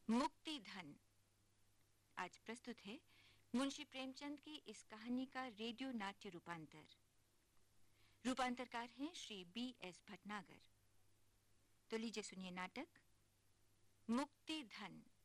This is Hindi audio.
मुक्ति धन। आज प्रस्तुत है मुंशी प्रेमचंद की इस कहानी का रेडियो नाट्य रूपांतर। रूपांतरकार हैं श्री B.S. भटनागर। तो लीजिए सुनिए नाटक मुक्ति धन।